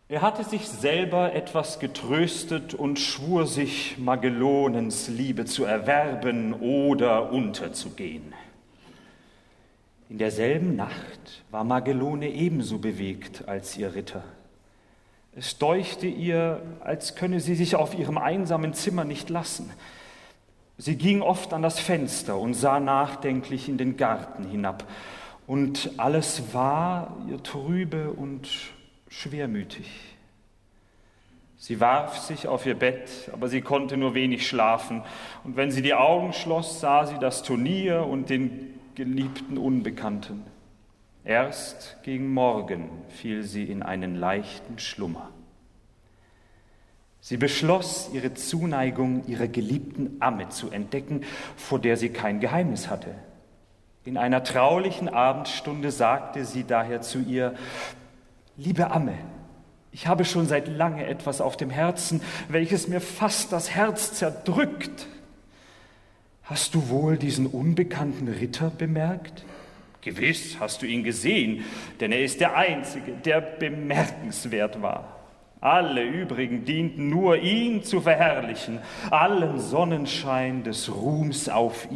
Er hatte sich selber etwas getröstet und schwur sich, Magelonens Liebe zu erwerben oder unterzugehen. In derselben Nacht war Magelone ebenso bewegt als ihr Ritter. Es däuchte ihr, als könne sie sich auf ihrem einsamen Zimmer nicht lassen. Sie ging oft an das Fenster und sah nachdenklich in den Garten hinab, und alles war ihr trübe und schwermütig. Sie warf sich auf ihr Bett, aber sie konnte nur wenig schlafen, und wenn sie die Augen schloss, sah sie das Turnier und den geliebten Unbekannten. Erst gegen Morgen fiel sie in einen leichten Schlummer. Sie beschloss, ihre Zuneigung ihrer geliebten Amme zu entdecken, vor der sie kein Geheimnis hatte. In einer traulichen Abendstunde sagte sie daher zu ihr: »Liebe Amme, ich habe schon seit lange etwas auf dem Herzen, welches mir fast das Herz zerdrückt. Hast du wohl diesen unbekannten Ritter bemerkt?« »Gewiss hast du ihn gesehen, denn er ist der Einzige, der bemerkenswert war. Alle übrigen dienten nur, ihn zu verherrlichen, allen Sonnenschein des Ruhms auf